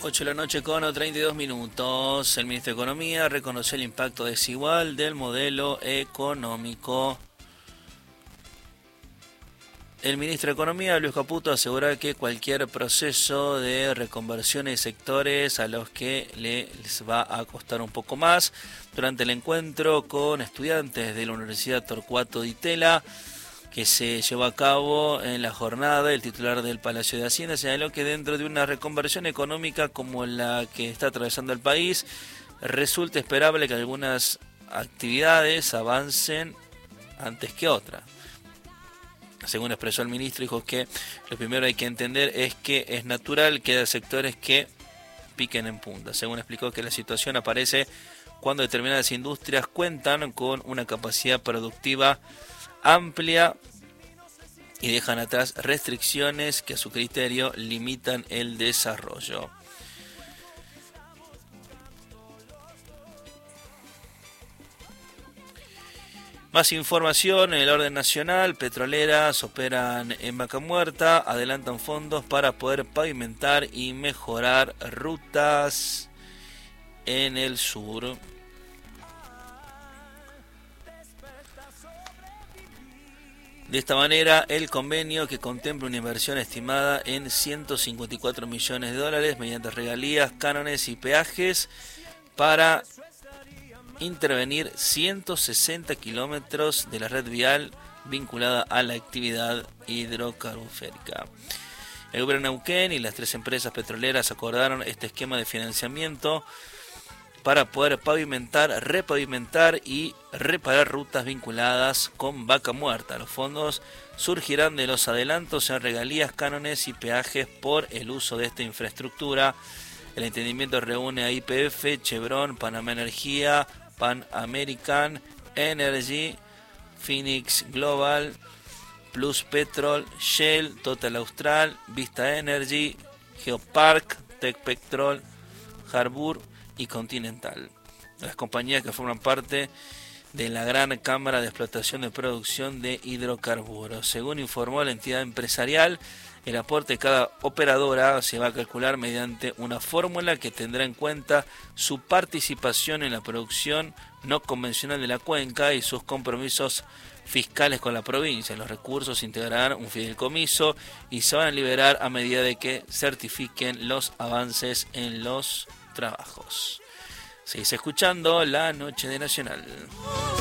8 de la noche con 32 minutos. El ministro de Economía reconoció el impacto desigual del modelo económico. El ministro de Economía, Luis Caputo, asegura que cualquier proceso de reconversión de sectores a los que les va a costar un poco más. Durante el encuentro con estudiantes de la Universidad Torcuato Di Tella, que se llevó a cabo en la jornada, el titular del Palacio de Hacienda señaló que dentro de una reconversión económica como la que está atravesando el país, resulta esperable que algunas actividades avancen antes que otras. Según expresó el ministro, dijo que lo primero hay que entender es que es natural que haya sectores que piquen en punta. Según explicó que la situación aparece cuando determinadas industrias cuentan con una capacidad productiva amplia y dejan atrás restricciones que a su criterio limitan el desarrollo. Más información en el orden nacional. Petroleras operan en Vaca Muerta, adelantan fondos para poder pavimentar y mejorar rutas en el sur. De esta manera, el convenio, que contempla una inversión estimada en 154 millones de dólares mediante regalías, cánones y peajes para intervenir 160 kilómetros de la red vial vinculada a la actividad hidrocarburífera. El gobierno de Neuquén y las 3 empresas petroleras acordaron este esquema de financiamiento para poder pavimentar, repavimentar y reparar rutas vinculadas con Vaca Muerta. Los fondos surgirán de los adelantos en regalías, cánones y peajes por el uso de esta infraestructura. El entendimiento reúne a YPF, Chevron, Panamá Energía, Pan American Energy, Phoenix Global, Plus Petrol, Shell, Total Austral, Vista Energy, Geopark, Tech Petrol, Harbour y Continental, las compañías que forman parte de la Gran Cámara de Explotación de Producción de Hidrocarburos. Según informó la entidad empresarial, el aporte de cada operadora se va a calcular mediante una fórmula que tendrá en cuenta su participación en la producción no convencional de la cuenca y sus compromisos fiscales con la provincia. Los recursos integrarán un fideicomiso y se van a liberar a medida de que certifiquen los avances en los trabajos. Seguís escuchando La Noche de Nacional.